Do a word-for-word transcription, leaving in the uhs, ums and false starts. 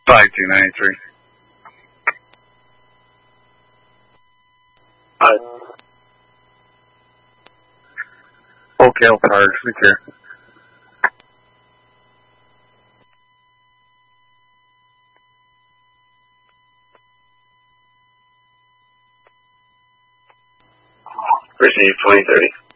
five two nine three. Hi. Oak Hill Park, secure. Receive twenty thirty.